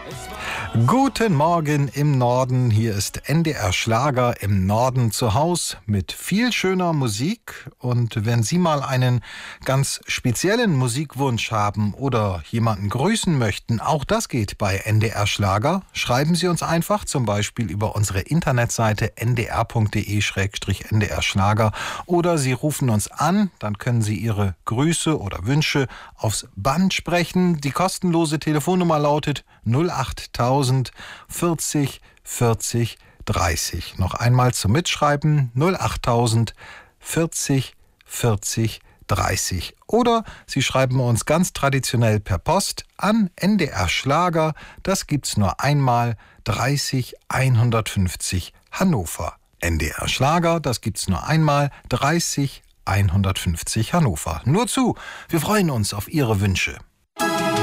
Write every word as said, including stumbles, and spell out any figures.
Guten Morgen im Norden, hier ist N D R Schlager im Norden zu Haus mit viel schöner Musik. Und wenn Sie mal einen ganz speziellen Musikwunsch haben oder jemanden grüßen möchten, auch das geht bei N D R Schlager. Schreiben Sie uns einfach zum Beispiel über unsere Internetseite n d r punkt d e slash n d r schlager oder Sie rufen uns an, dann können Sie Ihre Grüße oder Wünsche aufs Band sprechen. Die kostenlose Telefonnummer lautet null acht tausend vierzig vierzig dreißig. Noch einmal zum Mitschreiben null acht tausend vierzig vierzig dreißig. Oder Sie schreiben uns ganz traditionell per Post an N D R Schlager. Das gibt's nur einmal, dreißig hundertfünfzig Hannover. N D R Schlager, das gibt's nur einmal, dreißig hundertfünfzig Hannover. Nur zu, wir freuen uns auf Ihre Wünsche.